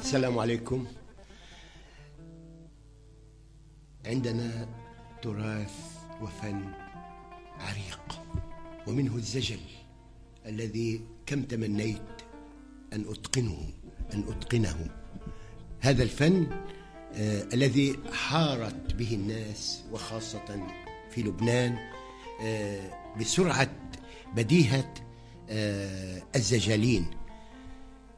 السلام عليكم. عندنا تراث وفن عريق، ومنه الزجل الذي كم تمنيت أن أتقنه. هذا الفن الذي حارت به الناس، وخاصة في لبنان، بسرعة بديهة الزجالين.